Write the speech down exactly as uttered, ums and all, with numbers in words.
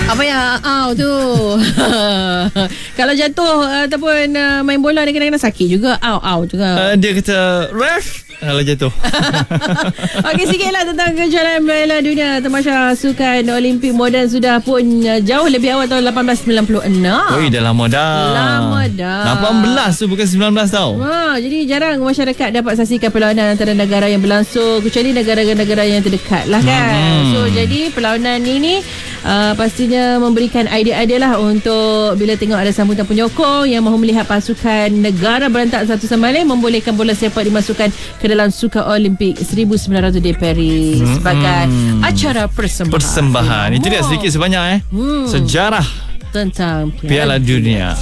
Apa yang au tu? Kalau jatuh ataupun uh, main bola dia kadang-kadang sakit juga. Au au juga. Uh, dia kata ref kalau jatuh. Okey, sikitlah tentang kejuaraan Piala Dunia Tamasya Sukan Olimpik Moden sudah pun uh, jauh lebih awal tahun lapan belas sembilan puluh enam. Oi, dah lama dah. Lama dah. lapan belas tu bukan sembilan belas tau. Ha, jadi jarang masyarakat dapat saksikan perlawanan antara negara yang berlangsung, kecuali negara-negara yang terdekat lah kan. Hmm. So jadi perlawanan ini uh, pastinya memberikan idea-idea lah untuk bila tengok ada sambutan penyokong yang mahu melihat pasukan negara berantak satu sama lain, membolehkan bola sepak dimasukkan ke dalam Sukan Olimpik seribu sembilan ratus di Paris hmm. sebagai hmm. acara persembahan. Persembahan. Itu dia sedikit sebanyak eh. Hmm. Sejarah tentang Piala Dunia.